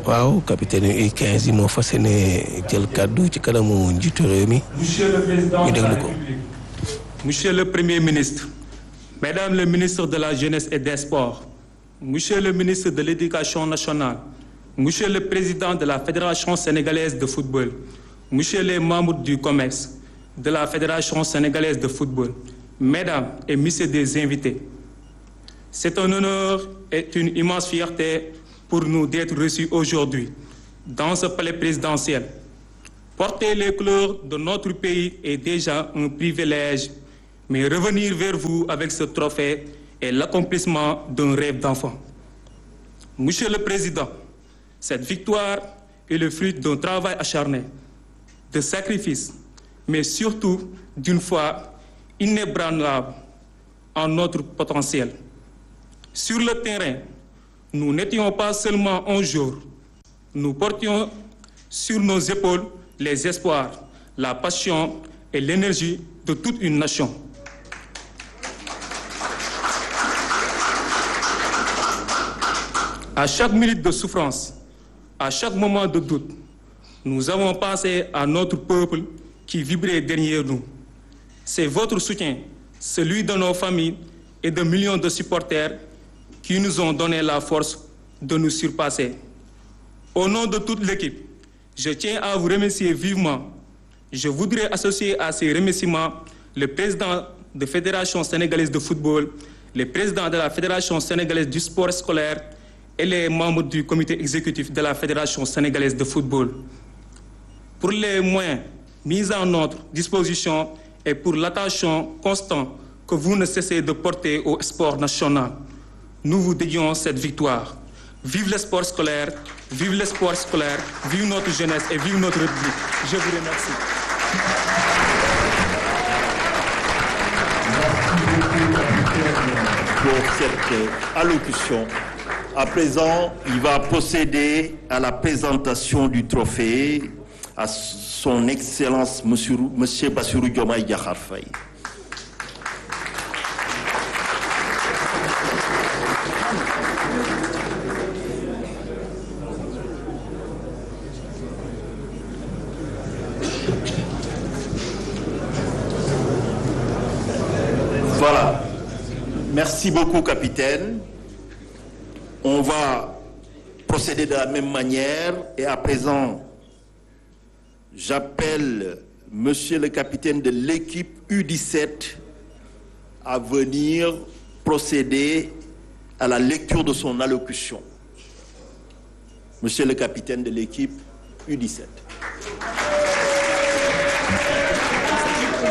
waaw capitaine U15 yi moo fas yéene jël kàddu ci kanamu njiitu réew mi. Monsieur le président ñu de la déglu ko. République, Monsieur le Premier ministre, Mesdames le ministre de la Jeunesse et des Sports, Monsieur le ministre de l'Éducation nationale, Monsieur le président de la Fédération sénégalaise de football, Monsieur les membres du COMEX, de la Fédération sénégalaise de football, Mesdames et Messieurs des invités, c'est un honneur et une immense fierté pour nous d'être reçus aujourd'hui dans ce palais présidentiel. Porter les couleurs de notre pays est déjà un privilège, mais revenir vers vous avec ce trophée est l'accomplissement d'un rêve d'enfant. Monsieur le Président, cette victoire est le fruit d'un travail acharné, de sacrifices, mais surtout d'une foi inébranlable en notre potentiel. Sur le terrain, nous n'étions pas seulement un jour, nous portions sur nos épaules les espoirs, la passion et l'énergie de toute une nation. À chaque minute de souffrance, à chaque moment de doute, nous avons pensé à notre peuple qui vibrait derrière nous. C'est votre soutien, celui de nos familles et de millions de supporters qui nous ont donné la force de nous surpasser. Au nom de toute l'équipe, je tiens à vous remercier vivement. Je voudrais associer à ces remerciements le président de la Fédération sénégalaise de football, le président de la Fédération sénégalaise du sport scolaire et les membres du comité exécutif de la Fédération sénégalaise de football. Pour les moyens mis à notre disposition et pour l'attention constante que vous ne cessez de porter au sport national, nous vous dédions cette victoire. Vive le sport scolaire, vive le sport scolaire, vive notre jeunesse et vive notre République. Je vous remercie. Pour cette allocution. À présent, il va procéder à la présentation du trophée à son Excellence Monsieur Bassirou Diomaye Diakhar Faye. Voilà. Merci beaucoup, capitaine. On va procéder de la même manière et à présent, j'appelle Monsieur le capitaine de l'équipe U17 à venir procéder à la lecture de son allocution. Monsieur le capitaine de l'équipe U17.